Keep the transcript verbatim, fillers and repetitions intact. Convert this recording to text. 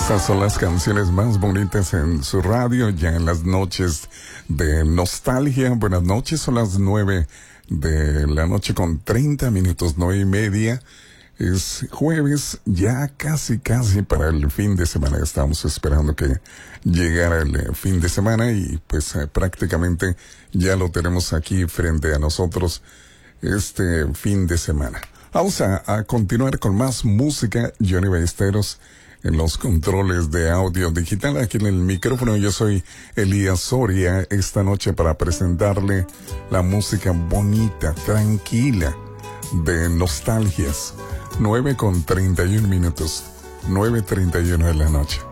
Estas son las canciones más bonitas en su radio, ya en las noches de nostalgia. Buenas noches, son las nueve de la noche con treinta minutos, nueve y media. Es jueves, ya casi casi para el fin de semana. Estamos esperando que llegara el eh, fin de semana y pues eh, prácticamente ya lo tenemos aquí frente a nosotros este fin de semana. Vamos a, a continuar con más música. Johnny Ballesteros en los controles de audio digital. Aquí en el micrófono yo soy Elías Soria, esta noche para presentarle la música bonita, tranquila, de nostalgias. nueve con treinta y un minutos, nueve treinta y uno de la noche.